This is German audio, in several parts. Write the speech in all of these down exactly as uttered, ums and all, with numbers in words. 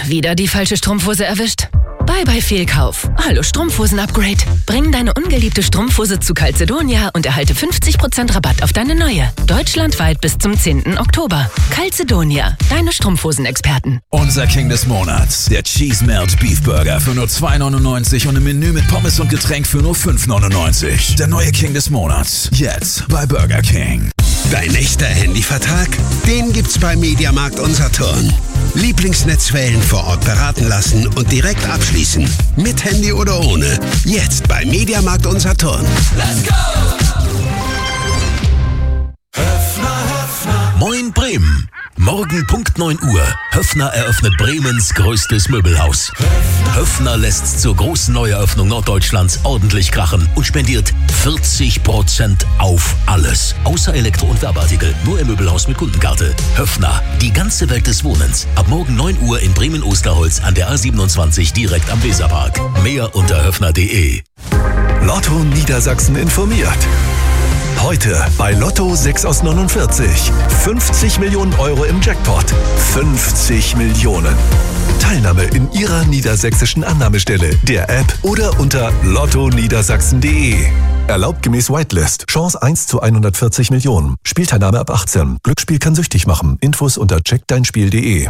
Wieder die falsche Strumpfhose erwischt? Bye bye Fehlkauf. Hallo Strumpfhosen-Upgrade. Bring deine ungeliebte Strumpfhose zu Calzedonia und erhalte fünfzig Prozent Rabatt auf deine neue. Deutschlandweit bis zum zehnten Oktober. Calzedonia, deine Strumpfhosen-Experten. Unser King des Monats, der Cheese Melt Beef Burger für nur zwei neunundneunzig und ein Menü mit Pommes und Getränk für nur fünf neunundneunzig. Der neue King des Monats, jetzt bei Burger King. Dein echter Handyvertrag? Den gibt's bei Mediamarkt Unsaturn. Lieblingsnetzwellen vor Ort beraten lassen und direkt abschließen. Mit Handy oder ohne. Jetzt bei Mediamarkt Unsaturn. Let's go! Höffner, Höffner. Moin Bremen. Morgen Punkt neun Uhr. Höffner eröffnet Bremens größtes Möbelhaus. Höffner. Höffner lässt zur großen Neueröffnung Norddeutschlands ordentlich krachen und spendiert vierzig Prozent auf alles. Außer Elektro- und Werbeartikel. Nur im Möbelhaus mit Kundenkarte. Höffner, die ganze Welt des Wohnens. Ab morgen neun Uhr in Bremen-Osterholz an der A siebenundzwanzig direkt am Weserpark. Mehr unter höffner punkt de. Lotto Niedersachsen informiert. Heute bei Lotto sechs aus neunundvierzig. fünfzig Millionen Euro im Jackpot. fünfzig Millionen. Teilnahme in Ihrer niedersächsischen Annahmestelle, der App oder unter lotto niedersachsen punkt de. Erlaubt gemäß Whitelist. Chance eins zu hundertvierzig Millionen. Spielteilnahme ab achtzehn. Glücksspiel kann süchtig machen. Infos unter check dein spiel punkt de.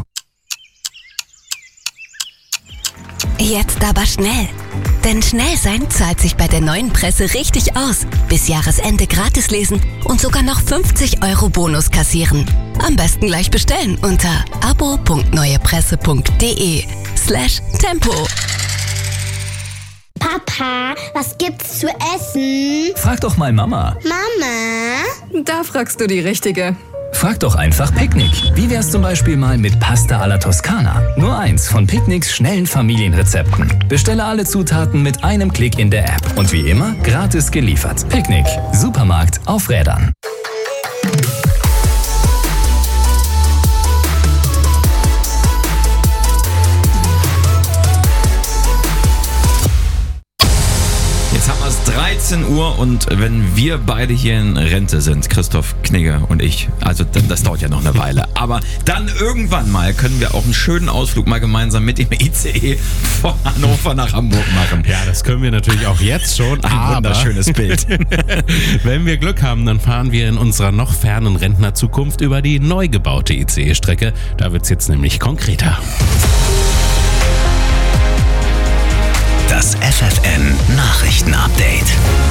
Jetzt aber schnell. Denn schnell sein zahlt sich bei der Neuen Presse richtig aus. Bis Jahresende gratis lesen und sogar noch fünfzig Euro Bonus kassieren. Am besten gleich bestellen unter abo punkt neuepresse punkt de slash tempo. Papa, was gibt's zu essen? Frag doch mal Mama. Mama? Da fragst du die Richtige. Frag doch einfach Picknick. Wie wär's zum Beispiel mal mit Pasta alla Toskana? Nur eins von Picknicks schnellen Familienrezepten. Bestelle alle Zutaten mit einem Klick in der App. Und wie immer, gratis geliefert. Picknick. Supermarkt auf Rädern. Jetzt haben wir es dreizehn Uhr und wenn wir beide hier in Rente sind, Christoph Knigge und ich, also das dauert ja noch eine Weile, aber dann irgendwann mal können wir auch einen schönen Ausflug mal gemeinsam mit dem I C E von Hannover nach Hamburg machen. Ja, das können wir natürlich auch jetzt schon, Ein aber wunderschönes Bild. Wenn wir Glück haben, dann fahren wir in unserer noch fernen Rentnerzukunft über die neu gebaute I C E-Strecke. Da wird es jetzt nämlich konkreter. Das F F N Nachrichtenupdate.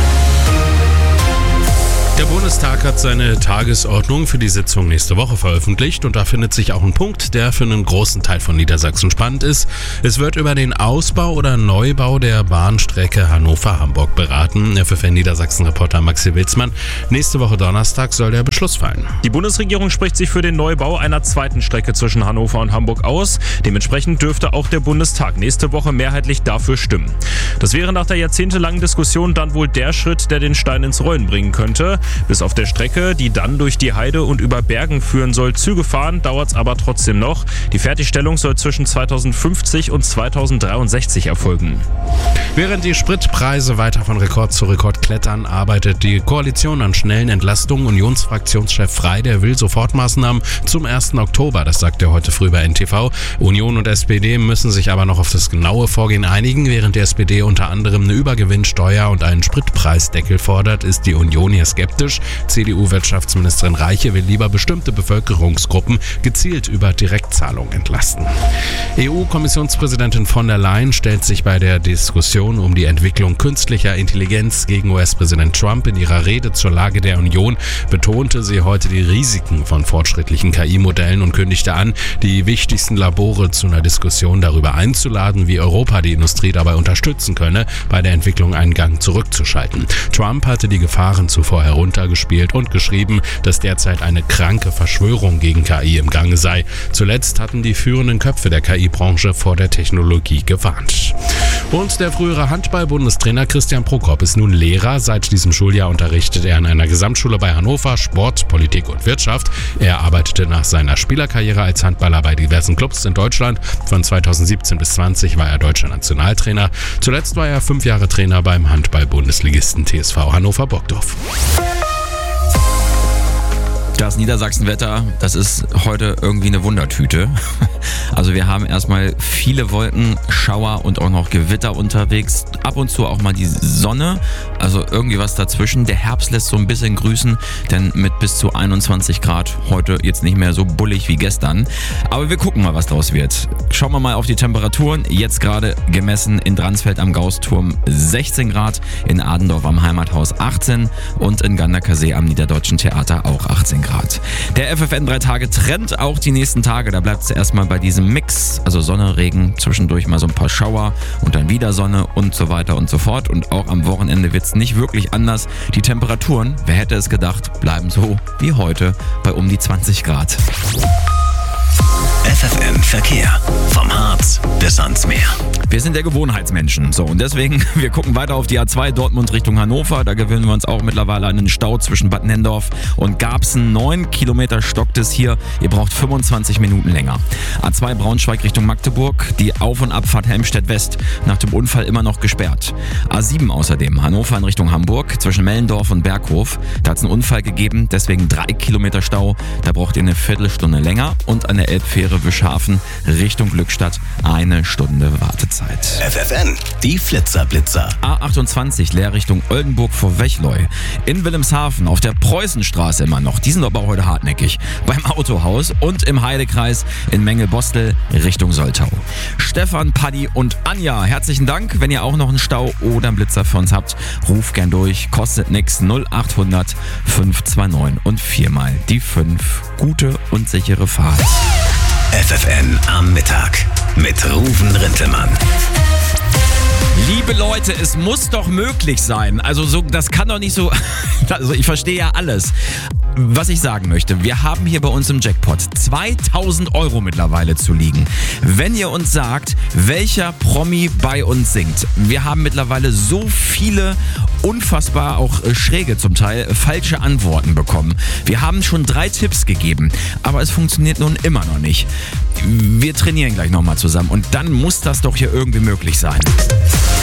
Der Bundestag hat seine Tagesordnung für die Sitzung nächste Woche veröffentlicht und da findet sich auch ein Punkt, der für einen großen Teil von Niedersachsen spannend ist. Es wird über den Ausbau oder Neubau der Bahnstrecke Hannover-Hamburg beraten. F F N Niedersachsen-Reporter Maxi Wilsmann. Nächste Woche Donnerstag soll der Beschluss fallen. Die Bundesregierung spricht sich für den Neubau einer zweiten Strecke zwischen Hannover und Hamburg aus. Dementsprechend dürfte auch der Bundestag nächste Woche mehrheitlich dafür stimmen. Das wäre nach der jahrzehntelangen Diskussion dann wohl der Schritt, der den Stein ins Rollen bringen könnte. Bis auf der Strecke, die dann durch die Heide und über Bergen führen soll, Züge fahren, dauert es aber trotzdem noch. Die Fertigstellung soll zwischen zweitausendfünfzig und zweitausenddreiundsechzig erfolgen. Während die Spritpreise weiter von Rekord zu Rekord klettern, arbeitet die Koalition an schnellen Entlastungen. Unionsfraktionschef Frey, der will Sofortmaßnahmen zum ersten Oktober. Das sagt er heute früh bei N T V. Union und S P D müssen sich aber noch auf das genaue Vorgehen einigen. Während die S P D unter anderem eine Übergewinnsteuer und einen Spritpreisdeckel fordert, ist die Union hier skeptisch. C D U-Wirtschaftsministerin Reiche will lieber bestimmte Bevölkerungsgruppen gezielt über Direktzahlungen entlasten. E U-Kommissionspräsidentin von der Leyen stellt sich bei der Diskussion um die Entwicklung künstlicher Intelligenz gegen U S-Präsident Trump. In ihrer Rede zur Lage der Union betonte sie heute die Risiken von fortschrittlichen K I-Modellen und kündigte an, die wichtigsten Labore zu einer Diskussion darüber einzuladen, wie Europa die Industrie dabei unterstützen könne, bei der Entwicklung einen Gang zurückzuschalten. Trump hatte die Gefahren zuvor heruntergespielt und geschrieben, dass derzeit eine kranke Verschwörung gegen K I im Gange sei. Zuletzt hatten die führenden Köpfe der K I-Branche vor der Technologie gewarnt. Und der frühere Handball-Bundestrainer Christian Prokop ist nun Lehrer. Seit diesem Schuljahr unterrichtet er an einer Gesamtschule bei Hannover Sport, Politik und Wirtschaft. Er arbeitete nach seiner Spielerkarriere als Handballer bei diversen Clubs in Deutschland. Von zweitausendsiebzehn bis zwanzig war er deutscher Nationaltrainer. Zuletzt war er fünf Jahre Trainer beim Handball-Bundesligisten T S V Hannover-Burgdorf. Das Niedersachsenwetter, das ist heute irgendwie eine Wundertüte. Also wir haben erstmal viele Wolken, Schauer und auch noch Gewitter unterwegs. Ab und zu auch mal die Sonne, also irgendwie was dazwischen. Der Herbst lässt so ein bisschen grüßen, denn mit bis zu einundzwanzig Grad heute jetzt nicht mehr so bullig wie gestern. Aber wir gucken mal, was draus wird. Schauen wir mal auf die Temperaturen. Jetzt gerade gemessen in Dransfeld am Gaußturm sechzehn Grad, in Adendorf am Heimathaus achtzehn und in Ganderkersee am Niederdeutschen Theater auch achtzehn Grad. Der F F N drei Tage Trend auch die nächsten Tage. Da bleibt es erstmal bei diesem Mix, also Sonne, Regen, zwischendurch mal so ein paar Schauer und dann wieder Sonne und so weiter und so fort. Und auch am Wochenende wird es nicht wirklich anders. Die Temperaturen, wer hätte es gedacht, bleiben so wie heute bei um die zwanzig Grad. F F N Verkehr. Vom Harz bis ans Meer. Wir sind ja Gewohnheitsmenschen. So, und deswegen, wir gucken weiter auf die A zwei Dortmund Richtung Hannover. Da gewöhnen wir uns auch mittlerweile an den Stau zwischen Bad Nenndorf und Garbsen. Neun Kilometer stockt es hier. Ihr braucht fünfundzwanzig Minuten länger. A zwei Braunschweig Richtung Magdeburg. Die Auf- und Abfahrt Helmstedt West. Nach dem Unfall immer noch gesperrt. A sieben außerdem. Hannover in Richtung Hamburg. Zwischen Mellendorf und Berghof. Da hat es einen Unfall gegeben. Deswegen drei Kilometer Stau. Da braucht ihr eine Viertelstunde länger. Und an der Elbfähre Wischhafen Richtung Glückstadt eine Stunde Wartezeit. F F N, die Flitzerblitzer. A achtundzwanzig Leer Richtung Oldenburg vor Wechleu. In Wilhelmshaven auf der Preußenstraße immer noch. Die sind aber heute hartnäckig. Beim Autohaus und im Heidekreis in Mengelbostel Richtung Soltau. Stefan, Paddy und Anja, herzlichen Dank. Wenn ihr auch noch einen Stau oder einen Blitzer für uns habt, ruft gern durch. Kostet nix. null achthundert fünf zwei neun und viermal die fünf. Gute und sichere Fahrt. F F N am Mittag mit Ruven Rintelmann. Liebe Leute, es muss doch möglich sein. Also so, das kann doch nicht so... Also ich verstehe ja alles. Was ich sagen möchte, wir haben hier bei uns im Jackpot zweitausend Euro mittlerweile zu liegen. Wenn ihr uns sagt, welcher Promi bei uns singt. Wir haben mittlerweile so viele unfassbar auch äh, schräge zum Teil äh, falsche Antworten bekommen. Wir haben schon drei Tipps gegeben, aber es funktioniert nun immer noch nicht. Wir trainieren gleich nochmal zusammen und dann muss das doch hier irgendwie möglich sein.